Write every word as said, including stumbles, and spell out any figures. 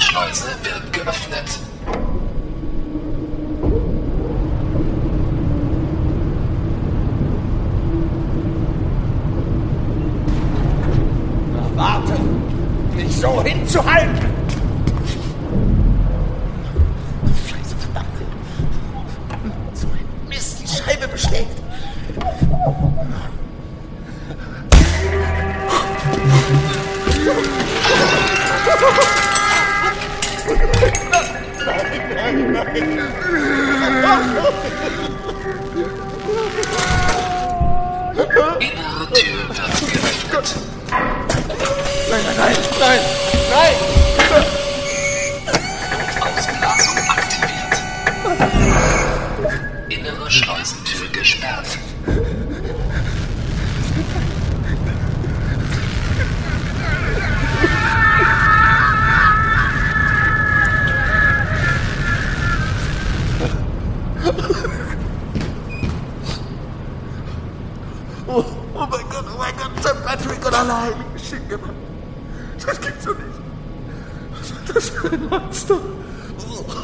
Schleuse wird geöffnet. Na, warte! Nicht so hinzuhalten! Scheiße, verdammt! So ein Mist, die Scheibe beschlägt! Nein, nein, nein! Innere Tür wird geöffnet. Nein, nein, nein, nein, nein! Ausblasung aktiviert. Innere Schleusentür gesperrt. Oh, oh mein Gott, oh mein Gott, Saint Patrick und alle Heiligen geschickt jemand. Das gibt's doch nicht. Was war das für ein Monster? Oh.